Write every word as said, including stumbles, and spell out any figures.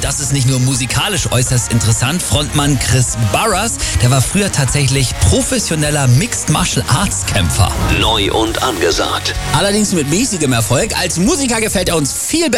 das ist nicht nur musikalisch äußerst interessant. Frontmann Chris Burrers, der war früher tatsächlich professioneller Mixed Martial Arts Kämpfer. Neu und angesagt. Allerdings mit mäßigem Erfolg. Als Musiker gefällt er uns viel besser.